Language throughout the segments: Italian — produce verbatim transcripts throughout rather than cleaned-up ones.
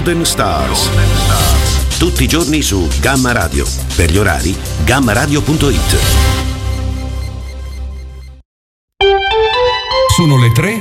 Golden Stars. Tutti i giorni su Gamma Radio. Per gli orari, gammaradio punto it. Sono le tre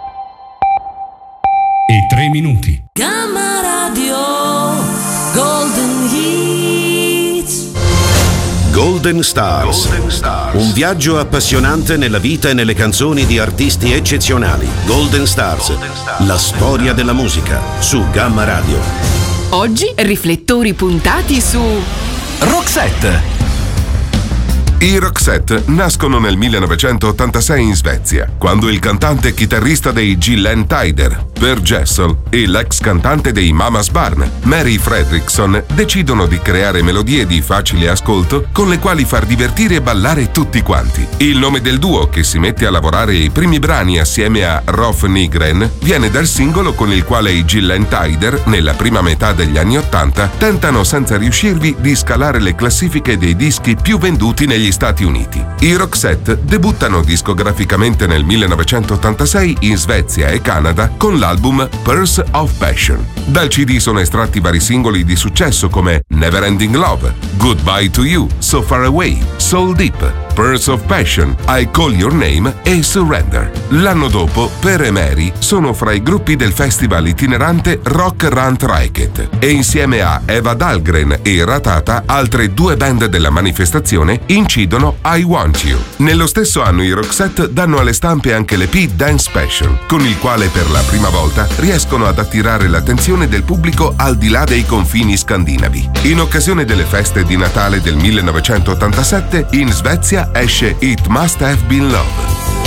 e tre minuti. Gamma Radio Golden Hits. Golden Stars. Golden Stars. Un viaggio appassionante nella vita e nelle canzoni di artisti eccezionali. Golden Stars. Golden Stars. La storia della musica su Gamma Radio. Oggi riflettori puntati su Roxette. I Roxette nascono nel millenovecentottantasei in Svezia, quando il cantante e chitarrista dei Glenn Tyder, Per Gessle, e l'ex cantante dei Mamas Barn, Mary Fredriksson, decidono di creare melodie di facile ascolto con le quali far divertire e ballare tutti quanti. Il nome del duo, che si mette a lavorare i primi brani assieme a Rolf Nygren, viene dal singolo con il quale i Glenn Tyder, nella prima metà degli anni Ottanta, tentano senza riuscirvi di scalare le classifiche dei dischi più venduti negli Stati Uniti. I Roxette debuttano discograficamente nel millenovecentottantasei in Svezia e Canada con l'album Pearls of Passion. Dal C D sono estratti vari singoli di successo come Never Ending Love, Goodbye to You, So Far Away, Soul Deep, Pearls of Passion, I Call Your Name e Surrender. L'anno dopo, Per e Mary sono fra i gruppi del festival itinerante Rock Rant Racket e insieme a Eva Dahlgren e Ratata, altre due band della manifestazione, incidono I Want You. Nello stesso anno i Roxette danno alle stampe anche l'E P Dance Passion, con il quale per la prima volta riescono ad attirare l'attenzione del pubblico al di là dei confini scandinavi. In occasione delle feste di Natale del millenovecentottantasette, in Svezia esce It Must Have Been Love.